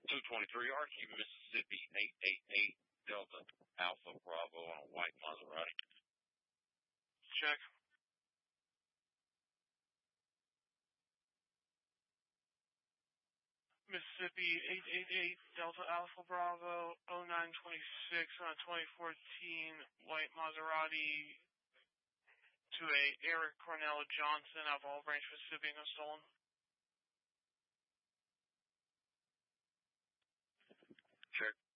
223 Archie, Mississippi, 888 Delta Alpha Bravo on a white Maserati. Check. Mississippi, 888 Delta Alpha Bravo, 0926 on a 2014 white Maserati to a Eric Cornell Johnson out of Olive Branch, Mississippi, and stolen. Check.